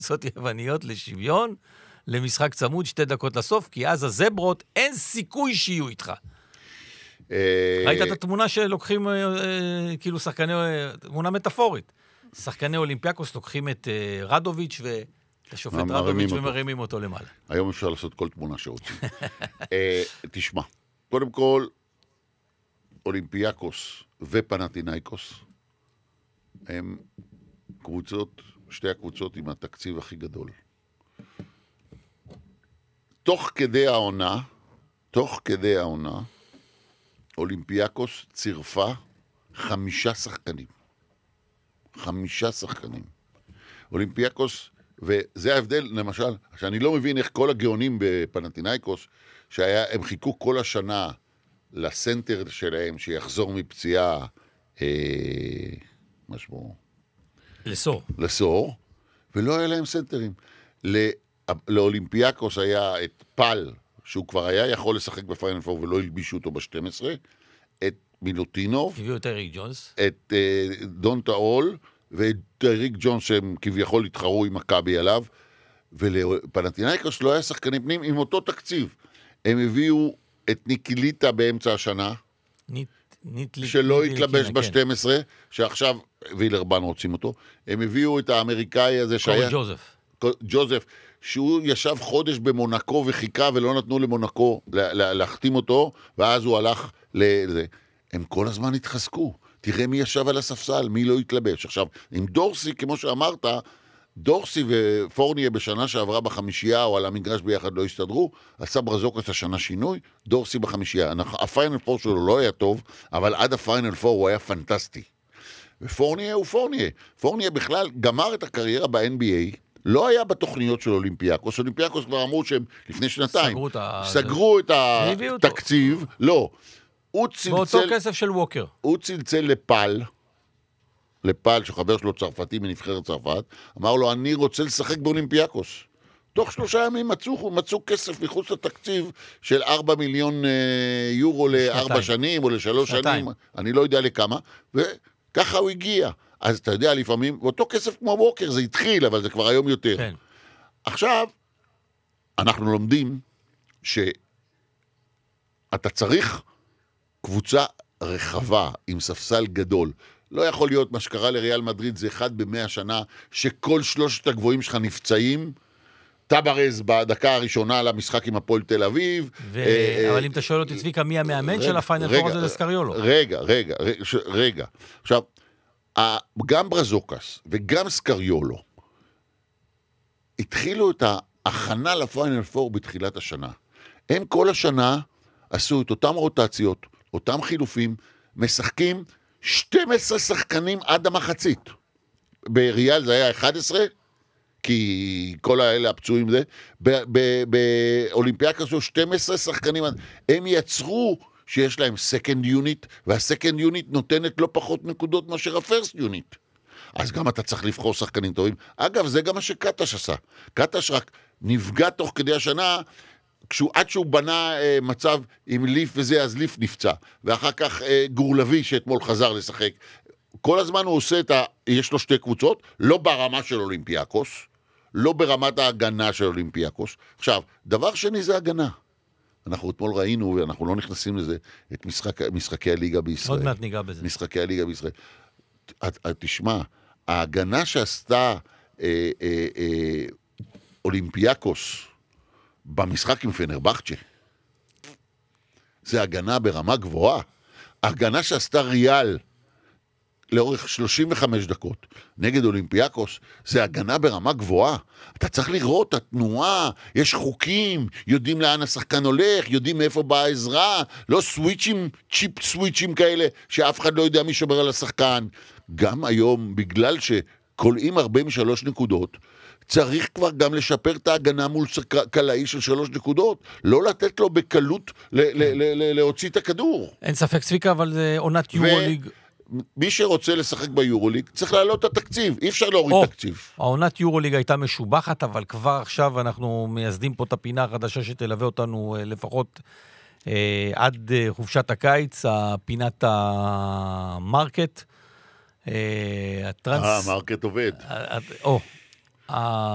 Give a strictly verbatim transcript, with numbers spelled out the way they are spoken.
קבוצות יווניות לשוויון, למשחק צמוד, שתי דקות לסוף, כי אז הזברות, אין סיכוי שיהיו איתך. ראית את התמונה שלוקחים, כאילו שחקני, תמונה מטאפורית. שחקני אולימפיאקוס לוקחים את רדוביץ' ואת השופט רדוביץ' ומרימים אותו למעלה. היום אפשר לעשות כל תמונה שרוצים. תשמע, קודם כל, אולימפיאקוס ופנתינייקוס, הם קבוצות, שתי הקבוצות עם התקציב הכי גדול. תוך כדי העונה, תוך כדי העונה, אולימפיאקוס צירפה חמישה שחקנים. חמישה שחקנים. אולימפיאקוס, וזה ההבדל, למשל, שאני לא מבין איך כל הגאונים בפנתינייקוס, שהם חיכו כל השנה לסנטר שלהם, שיחזור מפציעה, אה, מה שמו? לסור. לסור, ולא היה להם סנטרים. לא, לאולימפיאקוס היה את פל, שהוא כבר היה יכול לשחק בפיינל פור ולא הלבישו אותו ב-שתים עשרה, את מילוטינוב, הביאו את אריק ג'ונס, את uh, דון טאול, ואת אריק ג'ונס שהם כביכול התחרו עם מכבי עליו, ולפנתינייקוס לא היה שחקני פנים עם אותו תקציב. הם הביאו את ניקיליטה באמצע השנה, ניט, ניט, שלא ניט, התלבש ניט, ב-שתים עשרה, כן. שעכשיו וילרבן רוצים אותו. הם הביאו את האמריקאי הזה שהיה... ג'וזף. ג'וזף, שהוא ישב חודש במונקו וחיכה ולא נתנו למונקו להחתים אותו, ואז הוא הלך לזה. הם כל הזמן התחזקו. תראה מי ישב על הספסל, מי לא התלבש. עכשיו, עם דורסי, כמו שאמרת, דורסי ופורניה בשנה שעברה בחמישייה, או על המגרש ביחד לא הסתדרו, עשה ברזוקס השנה שינוי, דורסי בחמישייה. הפיינל פור שלו לא היה טוב, אבל עד הפיינל פור הוא היה פנטסטי. ופורניה הוא פורניה. פורניה בכלל גמר את הקריירה ב-אן בי איי, לא היה בתוכניות של אולימפיאקוס. אולימפיאקוס כבר אמרו שהם לפני שנתיים סגרו את, סגרו את התקציב. לא. הוא צלצל... באותו כסף של ווקר. הוא צלצל לפל, לפל, שחבר שלו צרפתי מנבחרת צרפת, אמר לו, אני רוצה לשחק באולימפיאקוס. תוך שלושה ימים מצאו, מצאו כסף מחוץ לתקציב של ארבע מיליון אה, יורו לארבע שנים, או לשלוש שנתיים. שנים. אני לא יודע לכמה. וככה הוא הגיע. אז אתה יודע, לפעמים, ואותו כסף כמו ווקר, זה התחיל, אבל זה כבר היום יותר. כן. עכשיו, אנחנו לומדים שאתה צריך קבוצה רחבה עם ספסל גדול. לא יכול להיות מה שקרה לריאל מדריד, זה אחד במאה שנה, שכל שלושת הגבוהים שלך נפצעים, טברז בדקה הראשונה למשחק עם הפועל תל אביב. אבל אם אתה שואל אותי, צביקה, מי המאמן של הפיינל פור הזה לסקריולו? רגע, רגע, רגע. עכשיו, גם ברזוקס וגם סקריולו התחילו את ההכנה לפיינל פור בתחילת השנה. הם כל השנה עשו את אותם רוטציות, אותם חילופים, משחקים שתים עשרה שחקנים עד המחצית. בריאל זה היה אחד עשרה, כי כל האלה הפצועים זה. באולימפיאקוס עשו שתים עשרה שחקנים. הם יצרו שיש להם סקנד יוניט, והסקנד יוניט נותנת לא פחות נקודות מאשר הפרסט יוניט. אז גם אתה צריך לבחור שחקנים טובים. אגב, זה גם מה שקטש עשה. קטש רק נפגע תוך כדי השנה, כשהוא, עד שהוא בנה אה, מצב עם ליף וזה, אז ליף נפצע. ואחר כך אה, גורלבי שאתמול חזר לשחק. כל הזמן הוא עושה את ה... יש לו שתי קבוצות, לא ברמה של אולימפיאקוס, לא ברמת ההגנה של אולימפיאקוס. עכשיו, דבר שני זה הגנה. אנחנו אתמול ראינו, ואנחנו לא נכנסים לזה, את משחק, משחקי הליגה בישראל. עוד מעט ניגע בזה. משחקי הליגה בישראל. את, את, תשמע, ההגנה שעשתה אה, אה, אה, אולימפיאקוס במשחק עם פנרבחצ'ה, זה הגנה ברמה גבוהה. ההגנה שעשתה ריאל לאורך שלושים וחמש דקות נגד אולימפיאקוס, זה הגנה ברמה גבוהה. אתה צריך לראות, התנועה, יש חוקים, יודעים לאן השחקן הולך, יודעים מאיפה באה העזרה, לא סוויצ'ים, צ'יפ סוויצ'ים כאלה, שאף אחד לא יודע מי שומר על השחקן. גם היום, בגלל שקולעים ארבעים ושלוש נקודות, צריך כבר גם לשפר את ההגנה מול קלעי של שלוש נקודות, לא לתת לו בקלות להוציא את הכדור. אין ספק, צביקה, אבל זה עונת יורוליג. מי שרוצה לשחק ביורוליג, צריך להעלות את התקציב, אי אפשר להוריד או, תקציב. העונת יורוליג הייתה משובחת, אבל כבר עכשיו אנחנו מייסדים פה את הפינה החדשה שתלווה אותנו לפחות אה, עד אה, חופשת הקיץ, הפינת המרקט. אה, הטרנס... אה, המרקט עובד. אה, או, אה,